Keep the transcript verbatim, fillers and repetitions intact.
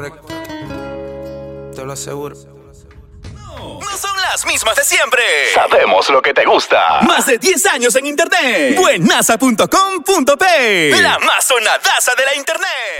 Te lo aseguro. No son las mismas de siempre. Sabemos lo que te gusta. Más de diez años en internet. Buenaza punto com punto pe. La más sonadaza de la internet.